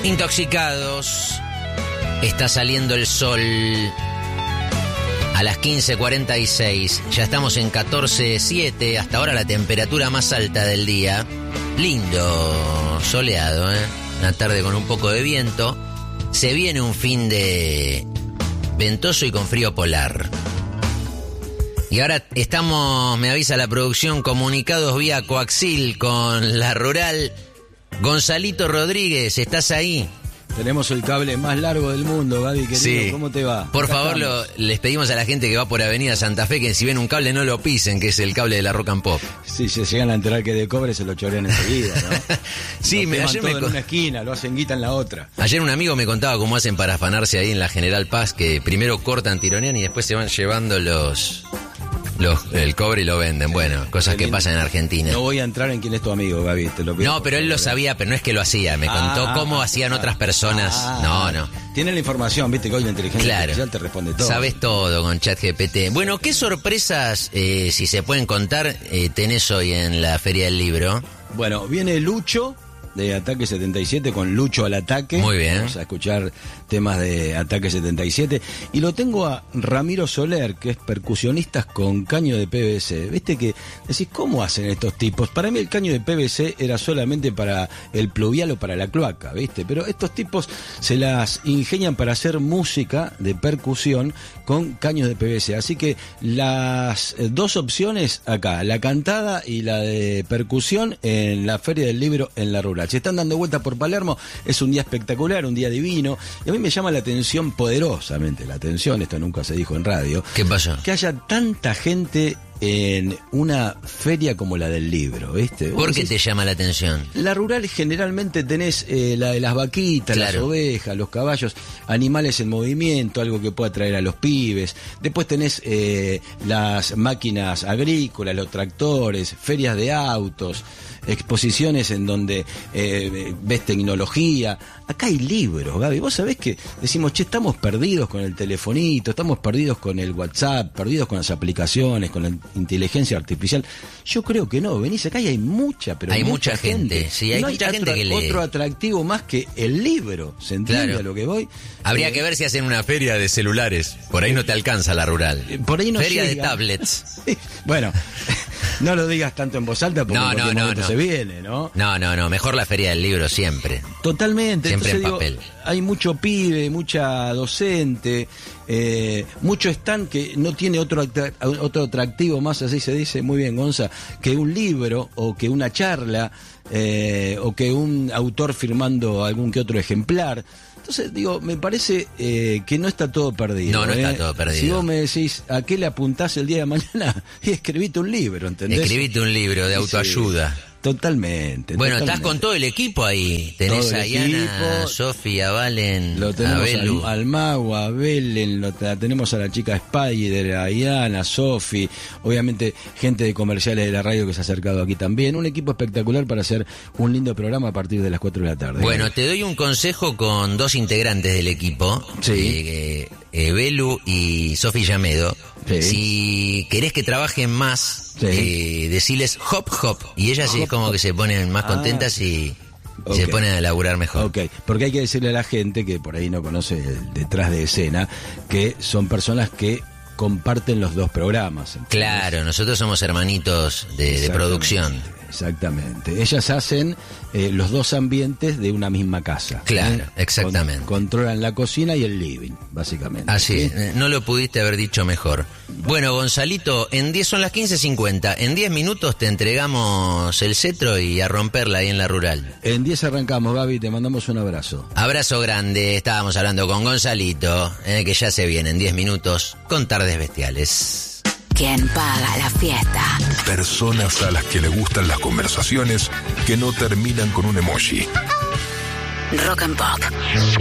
Intoxicados. Está saliendo el sol. A las 15:46. Ya estamos en 14:07. Hasta ahora la temperatura más alta del día. Lindo, soleado, ¿eh? Una tarde con un poco de viento. Se viene un fin de ventoso y con frío polar. Y ahora estamos, me avisa la producción, comunicados vía coaxil con la rural. Gonzalito Rodríguez, ¿estás ahí? Tenemos el cable más largo del mundo, Gaby, querido. Sí. ¿Cómo te va? Por Acá favor, les pedimos a la gente que va por Avenida Santa Fe que si ven un cable no lo pisen, que es el cable de la Rock and Pop. Sí, se llegan a enterar que de cobre se lo chorean enseguida, ¿no? Sí, ayer en una esquina, lo hacen guita en la otra. Ayer un amigo me contaba cómo hacen para afanarse ahí en la General Paz, que primero cortan, tironean y después se van llevando el cobre y lo venden. Bueno, cosas que pasan en Argentina. No voy a entrar en quién es tu amigo, Gaby, te lo pido. No, pero él lo sabía, pero no es que lo hacía. Me contó cómo hacían otras personas. No. Tiene la información, viste que hoy la inteligencia artificial te responde todo. Sabes todo con ChatGPT. Bueno, ¿qué sorpresas, si se pueden contar, tenés hoy en la Feria del Libro? Bueno, viene Lucho de Ataque 77 con Lucho al Ataque. Muy bien. Vamos a escuchar temas de Ataque 77. Y lo tengo a Ramiro Soler, que es percusionista con caño de PVC. Viste que decís, ¿cómo hacen estos tipos? Para mí el caño de PVC era solamente para el pluvial o para la cloaca, ¿viste? Pero estos tipos se las ingenian para hacer música de percusión con caños de PVC. Así que las dos opciones acá, la cantada y la de percusión en la Feria del Libro en la Rural. Si están dando vueltas por Palermo, es un día espectacular, un día divino. Y a mí me llama la atención poderosamente, la atención, esto nunca se dijo en radio. ¿Qué pasó? Que haya tanta gente en una feria como la del libro, ¿viste? ¿Por qué te llama la atención? La rural generalmente tenés la de las vaquitas, claro, las ovejas, los caballos, animales en movimiento, algo que pueda atraer a los pibes. Después tenés las máquinas agrícolas, los tractores, ferias de autos, exposiciones en donde ves tecnología. Acá hay libros, Gaby. Vos sabés que decimos, che, estamos perdidos con el telefonito, estamos perdidos con el WhatsApp, perdidos con las aplicaciones, con la inteligencia artificial. Yo creo que no. Venís acá y hay mucha, pero hay mucha gente. Sí, hay mucha gente que lee. Otro atractivo más que el libro. ¿Se entiende claro a lo que voy? Habría que ver si hacen una feria de celulares. Por ahí no te alcanza la rural. Por ahí no feria llega. De tablets. Bueno, no lo digas tanto en voz alta porque no se viene, ¿no? No. Mejor la Feria del Libro siempre. Totalmente. Siempre entonces, en papel. Hay mucho pibe, mucha docente, mucho stand que no tiene otro atractivo más, así se dice muy bien, Gonza, que un libro o que una charla o que un autor firmando algún que otro ejemplar. Entonces, digo, me parece que no está todo perdido. No está todo perdido. Si vos me decís, ¿a qué le apuntás el día de mañana? Y escribite un libro, ¿entendés? Escribite un libro de autoayuda. Sí, totalmente. Bueno, totalmente. Estás con todo el equipo ahí. Tenés a Diana, a Sofía, a Valen, lo tenemos a Belu. al Mago, a Belen, tenemos a la chica Spider, a Diana, a Sofi, obviamente gente de comerciales de la radio que se ha acercado aquí también. Un equipo espectacular para hacer un lindo programa a partir de las 4 de la tarde. Bueno, te doy un consejo con dos integrantes del equipo, sí. Belu y Sofi Llamedo. Sí. Si querés que trabajen más, sí. Deciles hop hop. Y ellas sí es como que se ponen más contentas y se ponen a laburar mejor. Ok, porque hay que decirle a la gente que por ahí no conoce el detrás de escena, que son personas que comparten los dos programas. ¿Entiendes? Claro, nosotros somos hermanitos de producción. Exactamente. Ellas hacen los dos ambientes de una misma casa. Claro, exactamente. Controlan la cocina y el living, básicamente. Así, ¿sí? No lo pudiste haber dicho mejor. Bueno, Gonzalito, son las 15:50. En 10 minutos te entregamos el cetro y a romperla ahí en la rural. En 10 arrancamos, Gaby, te mandamos un abrazo. Abrazo grande. Estábamos hablando con Gonzalito, que ya se viene en 10 minutos con Tardes Bestiales. ¿Quién paga la fiesta? Personas a las que le gustan las conversaciones que no terminan con un emoji. Rock and Pop.